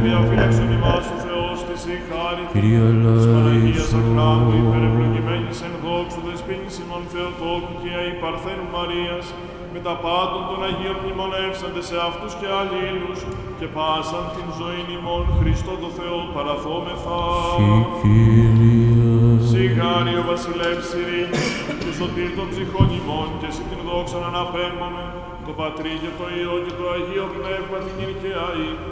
διαφύλαξον ημάς ο Θεός της η χάρη Κύριε της Παναγίας Αχράντου, ελέησον. υπερευλογημένης εν δόξου δεσποίνης ημών Θεοτόκου και η Παρθένου Μαρίας, με τα πάντων των Αγίων μνημονεύσαντε σε αυτούς και αλλήλους, και πάσαν την ζωήν ημών Χριστό το Θεό παραθόμεθα. Συ Κύριε. Σιγάρι ο βασιλεύς ειρήνης, και σωτήρ των ψυχών ημών, και εσύ την δόξαν αναπέμπουμε, το Πατρί και το Υιό και το Αγίο Πνεύμα την Ιερκαία